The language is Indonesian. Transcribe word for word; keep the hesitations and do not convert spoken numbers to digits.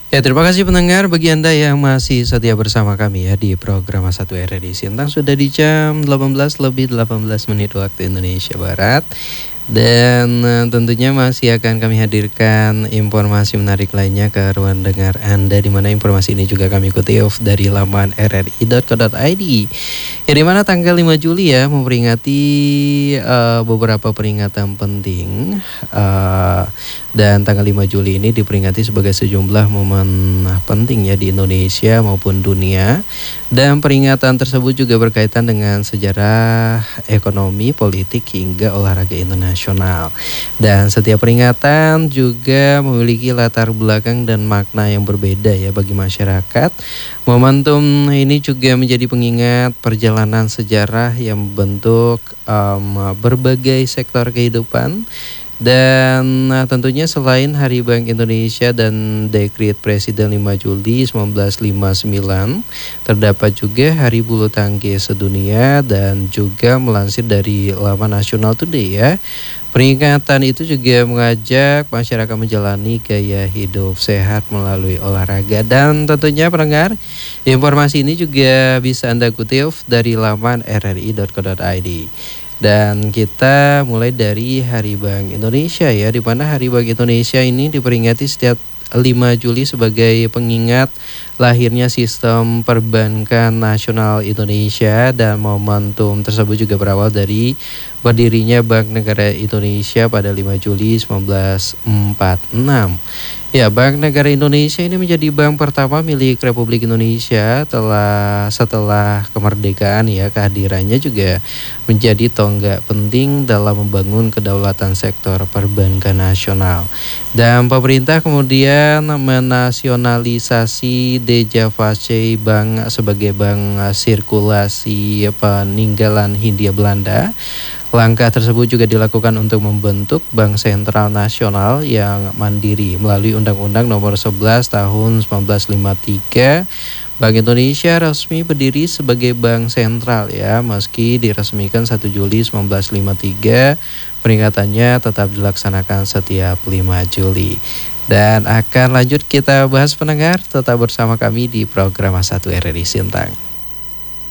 Ya, terima kasih pendengar bagi Anda yang masih setia bersama kami ya di program satu R R I Sintang. Sudah di jam delapan belas lebih delapan belas menit waktu Indonesia Barat. Dan eh, tentunya masih akan kami hadirkan informasi menarik lainnya ke ruang dengar Anda, di mana informasi ini juga kami kutip dari laman r r i dot co dot i d. Ya, di mana tanggal lima Juli ya memperingati eh, beberapa peringatan penting, eh, dan tanggal lima Juli ini diperingati sebagai sejumlah momen penting ya di Indonesia maupun dunia. Dan peringatan tersebut juga berkaitan dengan sejarah, ekonomi, politik hingga olahraga internasional. Dan setiap peringatan juga memiliki latar belakang dan makna yang berbeda ya bagi masyarakat. Momentum ini juga menjadi pengingat perjalanan sejarah yang membentuk um, berbagai sektor kehidupan. Dan nah, tentunya selain Hari Bank Indonesia dan Dekret Presiden lima Juli seribu sembilan ratus lima puluh sembilan, terdapat juga Hari Bulu Tangkis Sedunia. Dan juga melansir dari laman National Today ya, peringatan itu juga mengajak masyarakat menjalani gaya hidup sehat melalui olahraga. Dan tentunya pendengar, informasi ini juga bisa Anda kutip dari laman r r i dot co dot i d. Dan kita mulai dari Hari Bank Indonesia ya, di mana Hari Bank Indonesia ini diperingati setiap lima Juli sebagai pengingat lahirnya sistem perbankan nasional Indonesia. Dan momentum tersebut juga berawal dari berdirinya Bank Negara Indonesia pada lima Juli seribu sembilan ratus empat puluh enam. Ya, Bank Negara Indonesia ini menjadi bank pertama milik Republik Indonesia telah setelah kemerdekaan ya. Kehadirannya juga menjadi tonggak penting dalam membangun kedaulatan sektor perbankan nasional. Dan pemerintah kemudian menasionalisasi Dejavasche Bank sebagai bank sirkulasi peninggalan Hindia Belanda. Langkah tersebut juga dilakukan untuk membentuk Bank Sentral Nasional yang mandiri melalui Undang-Undang Nomor sebelas Tahun seribu sembilan ratus lima puluh tiga. Bank Indonesia resmi berdiri sebagai bank sentral ya, meski diresmikan satu Juli seribu sembilan ratus lima puluh tiga, peringatannya tetap dilaksanakan setiap lima Juli. Dan akan lanjut kita bahas pendengar, tetap bersama kami di program satu R R I Sintang.